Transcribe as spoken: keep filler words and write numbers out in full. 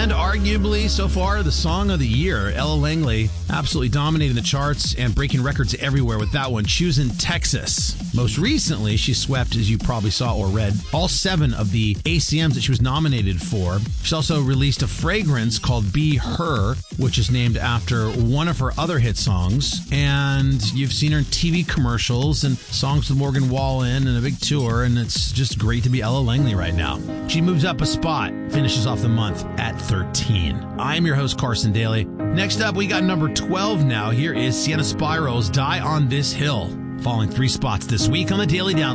And arguably, so far, the song of the year, Ella Langley, absolutely dominating the charts and breaking records everywhere with that one, Choosing Texas. Most recently, she swept, as you probably saw or read, all seven of the A C Ms that she was nominated for. She also released a fragrance called Be Her, which is named after one of her other hit songs. And you've seen her in T V commercials and songs with Morgan Wallen and a big tour, and it's just great to be Ella Langley right now. She moves up a spot, finishes off the month at thirteen. I'm your host, Carson Daly. Next up, we got number twelve now. Here is Sienna Spiral's Die on This Hill, falling three spots this week on the Daily Download.